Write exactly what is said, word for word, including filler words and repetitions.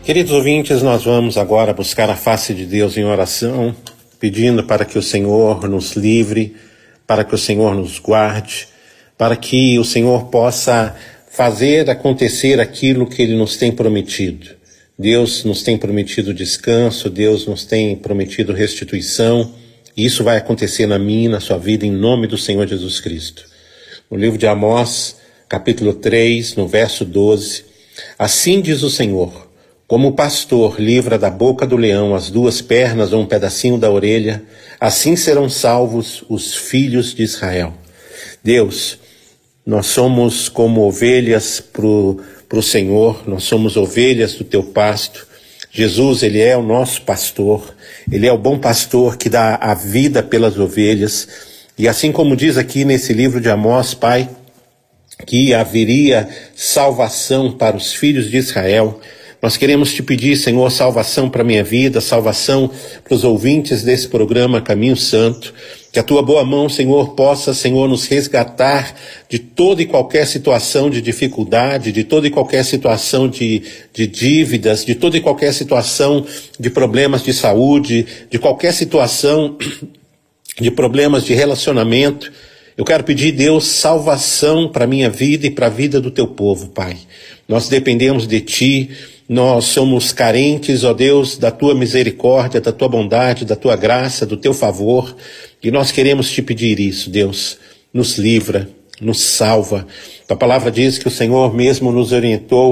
Queridos ouvintes, nós vamos agora buscar a face de Deus em oração, pedindo para que o Senhor nos livre, para que o Senhor nos guarde, para que o Senhor possa fazer acontecer aquilo que Ele nos tem prometido. Deus nos tem prometido descanso, Deus nos tem prometido restituição, e isso vai acontecer na minha e na sua vida, em nome do Senhor Jesus Cristo. No livro de Amós, capítulo três, no verso doze, assim diz o Senhor: como o pastor livra da boca do leão as duas pernas ou um pedacinho da orelha, assim serão salvos os filhos de Israel. Deus, nós somos como ovelhas pro, pro Senhor, nós somos ovelhas do teu pasto. Jesus, Ele é o nosso pastor, Ele é o bom pastor que dá a vida pelas ovelhas. E assim como diz aqui nesse livro de Amós, Pai, que haveria salvação para os filhos de Israel, nós queremos te pedir, Senhor, salvação para a minha vida, salvação para os ouvintes desse programa Caminho Santo, que a tua boa mão, Senhor, possa, Senhor, nos resgatar de toda e qualquer situação de dificuldade, de toda e qualquer situação de, de dívidas, de toda e qualquer situação de problemas de saúde, de qualquer situação de problemas de relacionamento. Eu quero pedir, Deus, salvação para a minha vida e para a vida do teu povo, Pai. Nós dependemos de ti. Nós somos carentes, ó Deus, da tua misericórdia, da tua bondade, da tua graça, do teu favor, e nós queremos te pedir isso, Deus. Nos livra, nos salva. A palavra diz que o Senhor mesmo nos orientou